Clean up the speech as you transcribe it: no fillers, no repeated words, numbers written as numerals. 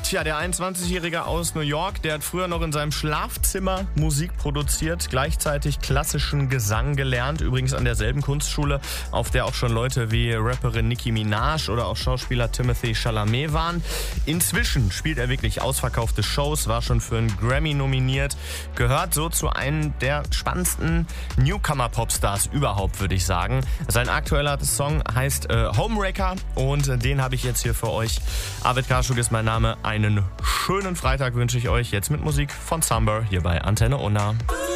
Tja, der 21-Jährige aus New York, der hat früher noch in seinem Schlafzimmer Musik produziert, gleichzeitig klassischen Gesang gelernt, übrigens an derselben Kunstschule, auf der auch schon Leute wie Rapperin Nicki Minaj oder auch Schauspieler Timothée Chalamet waren. Inzwischen spielt er wirklich ausverkaufte Shows, war schon für einen Grammy nominiert, gehört so zu einem der spannendsten Newcomer-Popstars überhaupt, würde ich sagen. Sein aktueller Song heißt Homewrecker und den habe ich jetzt hier für euch. Arvid Karschuk ist mein Name. Einen schönen Freitag wünsche ich euch jetzt mit Musik von Summer hier bei Antenne Unna.